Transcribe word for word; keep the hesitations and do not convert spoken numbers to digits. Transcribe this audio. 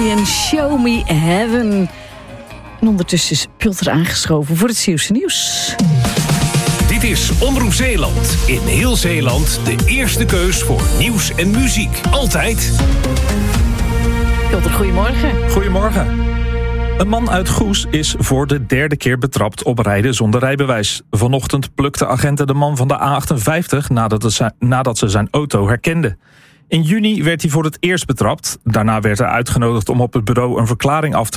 en Show Me Heaven. En ondertussen is Piotr aangeschoven voor het Zeeuwse nieuws. Dit is Omroep Zeeland. In heel Zeeland de eerste keus voor nieuws en muziek. Altijd. Piotr, goedemorgen. Goedemorgen. Een man uit Goes is voor de derde keer betrapt op rijden zonder rijbewijs. Vanochtend plukte agenten de man van de A achtenvijftig nadat, het, nadat ze zijn auto herkenden. In juni werd hij voor het eerst betrapt. Daarna werd hij uitgenodigd om op het bureau een verklaring af te